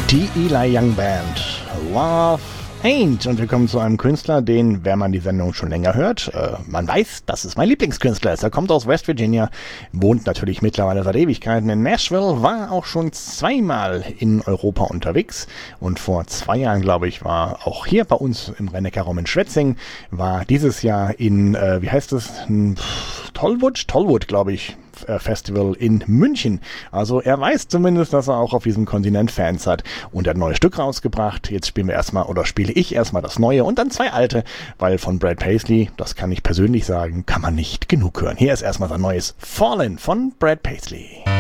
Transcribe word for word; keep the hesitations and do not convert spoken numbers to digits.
Die Eli Young Band, Love Ain't. Und wir kommen zu einem Künstler, den, wenn man die Sendung schon länger hört, äh, man weiß, dass es mein Lieblingskünstler ist. Er kommt aus West Virginia, wohnt natürlich mittlerweile seit Ewigkeiten in Nashville, war auch schon zweimal in Europa unterwegs und vor zwei Jahren, glaube ich, war auch hier bei uns im Rhein-Neckar-Raum in Schwetzing, war dieses Jahr in, äh, wie heißt es, Tollwood, Tollwood, glaube ich, Festival in München. Also er weiß zumindest, dass er auch auf diesem Kontinent Fans hat und er hat ein neues Stück rausgebracht. Jetzt spielen wir erstmal, oder spiele ich erstmal das Neue und dann zwei alte, weil von Brad Paisley, das kann ich persönlich sagen, kann man nicht genug hören. Hier ist erstmal sein neues Fallen von Brad Paisley.